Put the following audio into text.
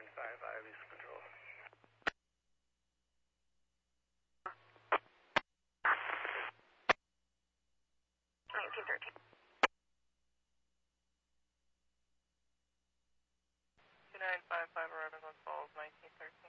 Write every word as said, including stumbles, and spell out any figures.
nine five five, East Control. nineteen thirteen. two nine five five, arriving on Falls, nineteen thirteen.